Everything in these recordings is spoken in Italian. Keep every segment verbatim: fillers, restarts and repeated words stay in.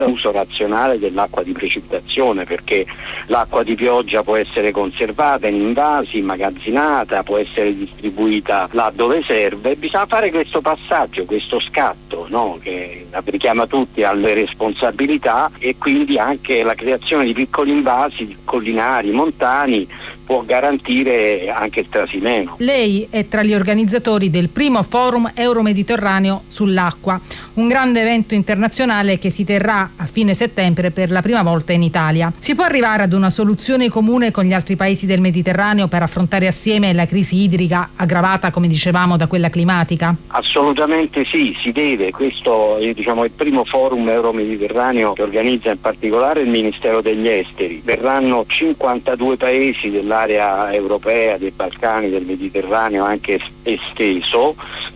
uso razionale dell'acqua di precipitazione, perché l'acqua di pioggia può essere conservata in invasi, immagazzinata, può essere distribuita là dove serve. Bisogna fare questo passaggio, questo scatto, no? Che richiama tutti alle responsabilità, e quindi anche la creazione di piccoli invasi collinari, montani, può garantire anche il Trasimeno. Lei è tra gli organizzatori del primo forum euro-mediterraneo sull'acqua, un grande evento internazionale che si terrà a fine settembre per la prima volta in Italia. Si può arrivare ad una soluzione comune con gli altri paesi del Mediterraneo per affrontare assieme la crisi idrica aggravata, come dicevamo, da quella climatica? Assolutamente sì, si deve. Questo è, diciamo, il primo forum euro-mediterraneo che organizza in particolare il Ministero degli Esteri. Verranno cinquantadue paesi dell'area europea, dei Balcani, del Mediterraneo anche esteso,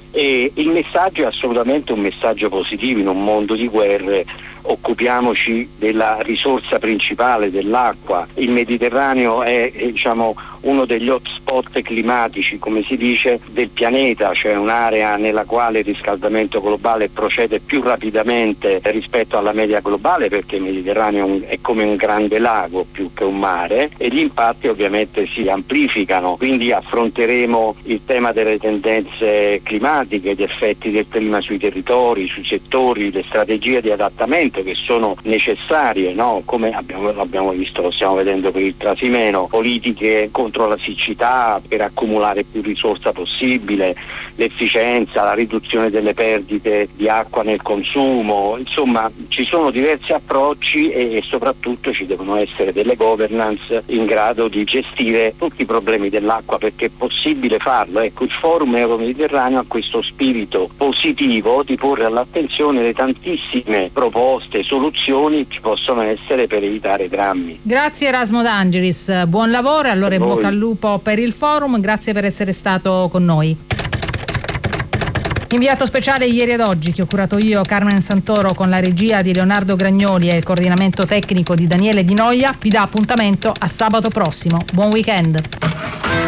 e il messaggio è assolutamente un messaggio positivo. In un mondo di guerre occupiamoci della risorsa principale, dell'acqua. Il Mediterraneo è, è diciamo uno degli hotspot climatici, come si dice, del pianeta, cioè un'area nella quale il riscaldamento globale procede più rapidamente rispetto alla media globale, perché il Mediterraneo è come un grande lago più che un mare, e gli impatti ovviamente si amplificano. Quindi affronteremo il tema delle tendenze climatiche, gli effetti del clima sui territori, sui settori, le strategie di adattamento che sono necessarie, no? Come abbiamo, abbiamo visto, lo stiamo vedendo per il Trasimeno, politiche contro la siccità per accumulare più risorsa possibile, l'efficienza, la riduzione delle perdite di acqua nel consumo. Insomma, ci sono diversi approcci e, e soprattutto ci devono essere delle governance in grado di gestire tutti i problemi dell'acqua, perché è possibile farlo. Ecco, il Forum Euro-Mediterraneo ha questo spirito positivo di porre all'attenzione le tantissime proposte, soluzioni che ci possono essere per evitare drammi. Grazie Erasmo D'Angelis, buon lavoro, allora in bocca al lupo per il forum, grazie per essere stato con noi. Inviato speciale ieri ed oggi, che ho curato io, Carmen Santoro, con la regia di Leonardo Gragnoli e il coordinamento tecnico di Daniele Di Noia, vi dà appuntamento a sabato prossimo. Buon weekend.